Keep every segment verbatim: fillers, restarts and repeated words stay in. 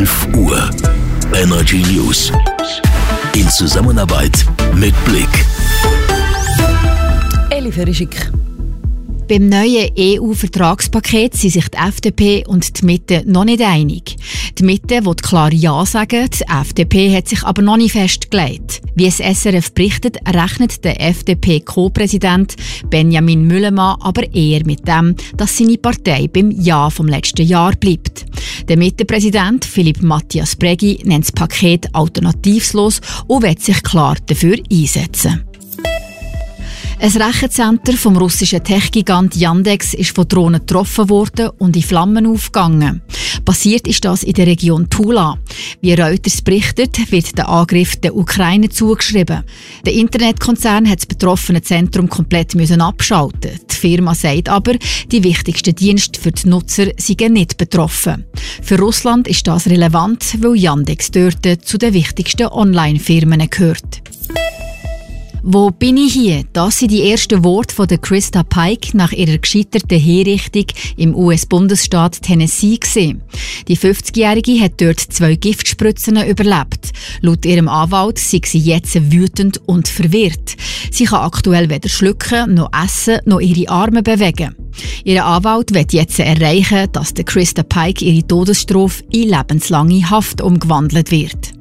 elf Uhr. Energy News. In Zusammenarbeit mit Blick. Eli Verischik. Beim neuen E U-Vertragspaket sind sich die F D P und die Mitte noch nicht einig. Die Mitte will klar Ja sagen, die F D P hat sich aber noch nicht festgelegt. Wie es S R F berichtet, rechnet der F D P-Co-Präsident Benjamin Müllemann aber eher mit dem, dass seine Partei beim Ja vom letzten Jahr bleibt. Der Mitte-Präsident Philipp Matthias Brägi nennt das Paket alternativlos und will sich klar dafür einsetzen. Ein Rechenzentrum vom russischen Tech-Gigant Yandex ist von Drohnen getroffen worden und in Flammen aufgegangen. Passiert ist das in der Region Tula. Wie Reuters berichtet, wird der Angriff der Ukraine zugeschrieben. Der Internetkonzern hat das betroffene Zentrum komplett abschalten. Die Firma sagt aber, die wichtigsten Dienste für die Nutzer seien nicht betroffen. Für Russland ist das relevant, weil Yandex dort zu den wichtigsten Online-Firmen gehört. Wo bin ich hier? Das sind die ersten Worte von der Krista Pike nach ihrer gescheiterten Hinrichtung im U S-Bundesstaat Tennessee gewesen. Die fünfzigjährige hat dort zwei Giftspritzen überlebt. Laut ihrem Anwalt sei sie jetzt wütend und verwirrt. Sie kann aktuell weder schlucken, noch essen, noch ihre Arme bewegen. Ihr Anwalt will jetzt erreichen, dass der Krista Pike ihre Todesstrafe in lebenslange Haft umgewandelt wird.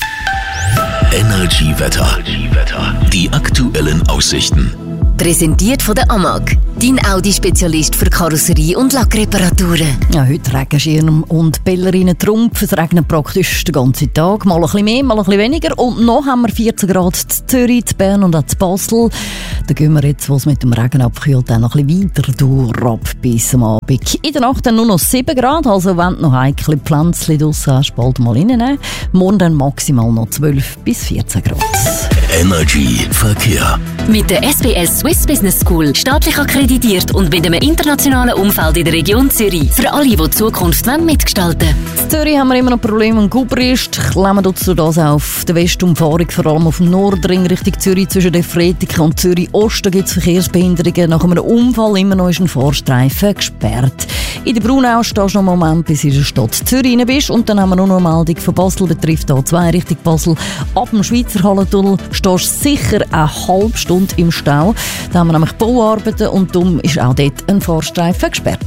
Energy Wetter. Die aktuellen Aussichten. Präsentiert von der Amag, dein Audi-Spezialist für Karosserie- und Lackreparaturen. Ja, heute Regenschirm und Bellerinnen-Trumpf. Es regnet praktisch den ganzen Tag. Mal ein bisschen mehr, mal ein bisschen weniger. Und noch haben wir vierzehn Grad in Zürich, in Bern und auch in Basel. Da gehen wir jetzt, wo es mit dem Regen abkühlt, dann noch ein bisschen weiter durch, ab bis am Abend. In der Nacht dann nur noch sieben Grad. Also wenn du noch heikle Pflänzchen draussen hast, bald mal reinnehmen. Morgen dann maximal noch zwölf bis vierzehn Grad. Energy Verkehr. Mit der S B S Swiss Business School, staatlich akkreditiert und mit einem internationalen Umfeld in der Region Zürich. Für alle, die die Zukunft mitgestalten wollen. In Zürich haben wir immer noch Probleme mit Gubrist. Klemmen dazu das auf der Westumfahrung, vor allem auf dem Nordring Richtung Zürich. Zwischen der Fretiken und Zürich-Osten gibt es Verkehrsbehinderungen. Nach einem Unfall immer noch ist ein Fahrstreifen gesperrt. In der Brunau stehst du noch einen Moment, bis in der Stadt Zürich rein bist. Und dann haben wir noch eine Meldung von Basel, betrifft A zwei Richtung Basel. Ab dem Schweizer Hallentunnel stehst du sicher eine halbe Stunde im Stau. Da haben wir nämlich Bauarbeiten und darum ist auch dort ein Fahrstreifen gesperrt.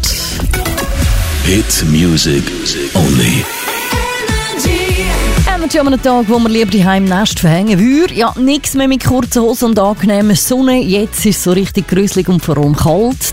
Hit Music Only. Energy an einem Tag, wo man lieber die Heimnest verhängen würde. Ja, nichts mehr mit kurzen Hosen und angenehmer Sonne. Jetzt ist es so richtig gruselig und vor allem kalt.